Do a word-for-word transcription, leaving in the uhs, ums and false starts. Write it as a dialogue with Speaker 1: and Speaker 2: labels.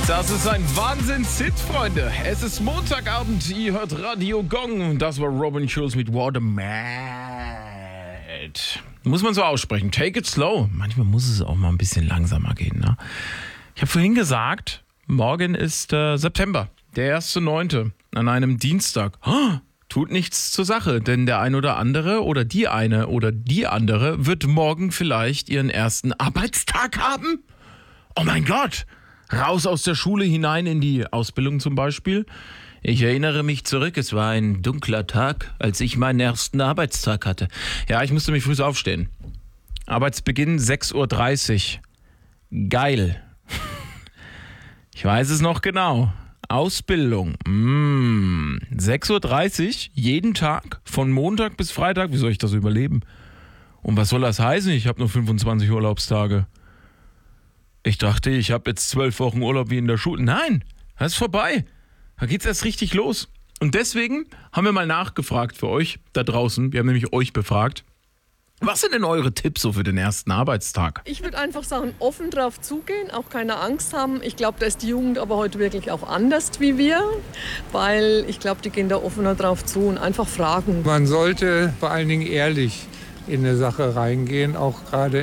Speaker 1: Das ist ein Wahnsinns-Hit, Freunde. Es ist Montagabend, ihr hört Radio Gong. Das war Robin Schulz mit Watermad. Muss man so aussprechen. Take it slow. Manchmal muss es auch mal ein bisschen langsamer gehen. Ne? Ich habe vorhin gesagt, morgen ist äh, September, der erste neunte an einem Dienstag. Oh, tut nichts zur Sache, denn der ein oder andere oder die eine oder die andere wird morgen vielleicht ihren ersten Arbeitstag haben. Oh mein Gott! Raus aus der Schule, hinein in die Ausbildung zum Beispiel. Ich erinnere mich zurück, es war ein dunkler Tag, als ich meinen ersten Arbeitstag hatte. Ja, ich musste mich früh aufstehen. Arbeitsbeginn sechs Uhr dreißig. Geil. Ich weiß es noch genau. Ausbildung. Mm. sechs Uhr dreißig, jeden Tag, von Montag bis Freitag. Wie soll ich das überleben? Und was soll das heißen? Ich habe nur fünfundzwanzig Urlaubstage. Ich dachte, ich habe jetzt zwölf Wochen Urlaub wie in der Schule. Nein, das ist vorbei. Da geht's erst richtig los. Und deswegen haben wir mal nachgefragt für euch da draußen. Wir haben nämlich euch befragt. Was sind denn eure Tipps so für den ersten Arbeitstag?
Speaker 2: Ich würde einfach sagen, offen drauf zugehen, auch keine Angst haben. Ich glaube, da ist die Jugend aber heute wirklich auch anders wie wir, weil ich glaube, die gehen da offener drauf zu und einfach fragen.
Speaker 3: Man sollte vor allen Dingen ehrlich in eine Sache reingehen, auch gerade